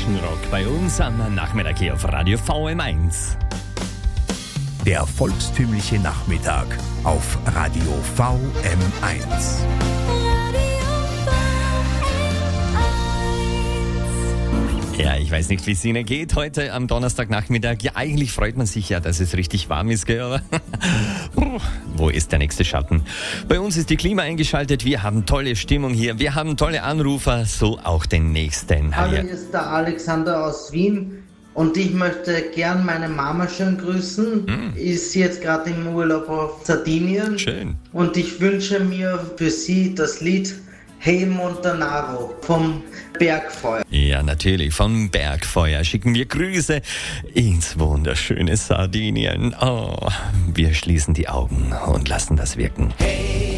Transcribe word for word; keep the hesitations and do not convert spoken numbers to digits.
Kirchenrock bei uns am Nachmittag hier auf Radio V M eins. Der volkstümliche Nachmittag auf Radio V M eins. Ja, ich weiß nicht, wie es Ihnen geht heute am Donnerstagnachmittag. Ja, eigentlich freut man sich ja, dass es richtig warm ist, gell? Aber wo ist der nächste Schatten? Bei uns ist die Klima eingeschaltet. Wir haben tolle Stimmung hier. Wir haben tolle Anrufer, so auch den nächsten. Hallo, hier ist der Alexander aus Wien. Und ich möchte gern meine Mama schön grüßen. Mm. Ist jetzt gerade im Urlaub auf Sardinien. Schön. Und ich wünsche mir für sie das Lied Hey Montanaro vom Bergfeuer. Ja, natürlich, vom Bergfeuer schicken wir Grüße ins wunderschöne Sardinien. Oh, wir schließen die Augen und lassen das wirken. Hey.